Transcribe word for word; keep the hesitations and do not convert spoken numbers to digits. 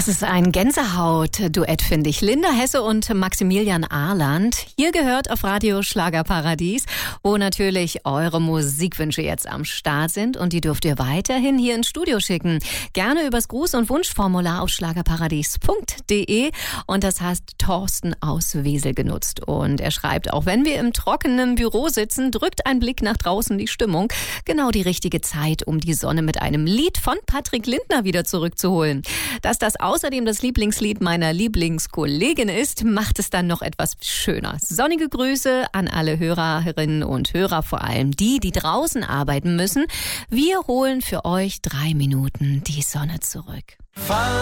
ist ein Gänsehaut-Duett, finde ich. Linda Hesse und Maximilian Arland. Hier gehört auf Radio Schlagerparadies, wo natürlich eure Musikwünsche jetzt am Start sind. Und die dürft ihr weiterhin hier ins Studio schicken. Gerne übers Gruß- und Wunschformular auf schlagerparadies punkt de. Und das heißt Thorsten aus Wesel genutzt. Und er schreibt, auch wenn wir im trockenen Büro sitzen, drückt ein Blick nach draußen die Stimmung. Genau die richtige Zeit, um die Sonne mit einem Lied von Patrick Lindner wieder zurückzuholen. Dass das außerdem das Lieblingslied meiner Lieblingskollegin ist, macht es dann noch etwas schöner. Sonnige Grüße an alle Hörerinnen und Hörer, vor allem die, die draußen arbeiten müssen. Wir holen für euch drei Minuten die Sonne zurück.